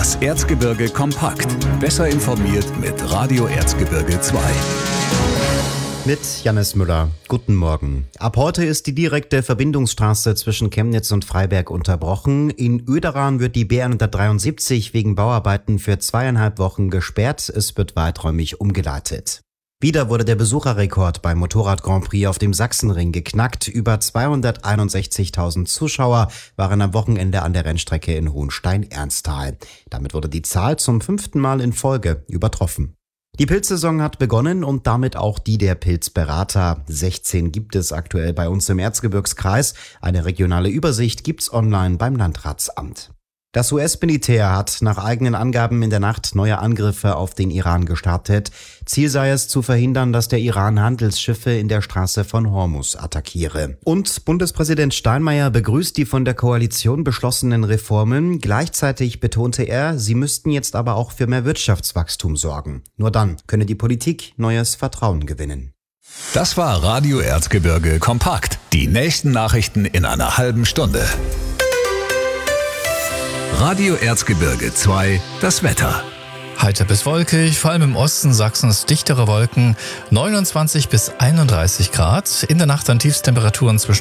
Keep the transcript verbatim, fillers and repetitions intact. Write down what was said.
Das Erzgebirge kompakt. Besser informiert mit Radio Erzgebirge zwei. Mit Jannis Müller. Guten Morgen. Ab heute ist die direkte Verbindungsstraße zwischen Chemnitz und Freiberg unterbrochen. In Oederan wird die B hundertdreiundsiebzig wegen Bauarbeiten für zweieinhalb Wochen gesperrt. Es wird weiträumig umgeleitet. Wieder wurde der Besucherrekord beim Motorrad Grand Prix auf dem Sachsenring geknackt. Über zweihunderteinundsechzigtausend Zuschauer waren am Wochenende an der Rennstrecke in Hohenstein-Ernsthal. Damit wurde die Zahl zum fünften Mal in Folge übertroffen. Die Pilzsaison hat begonnen und damit auch die der Pilzberater. sechzehn gibt es aktuell bei uns im Erzgebirgskreis. Eine regionale Übersicht gibt's online beim Landratsamt. Das U S-Militär hat nach eigenen Angaben in der Nacht neue Angriffe auf den Iran gestartet. Ziel sei es, zu verhindern, dass der Iran Handelsschiffe in der Straße von Hormuz attackiere. Und Bundespräsident Steinmeier begrüßt die von der Koalition beschlossenen Reformen. Gleichzeitig betonte er, sie müssten jetzt aber auch für mehr Wirtschaftswachstum sorgen. Nur dann könne die Politik neues Vertrauen gewinnen. Das war Radio Erzgebirge kompakt. Die nächsten Nachrichten in einer halben Stunde. Radio Erzgebirge zwei, das Wetter. Heiter bis wolkig, vor allem im Osten Sachsens dichtere Wolken, neunundzwanzig bis einunddreißig Grad. In der Nacht dann Tiefstemperaturen zwischen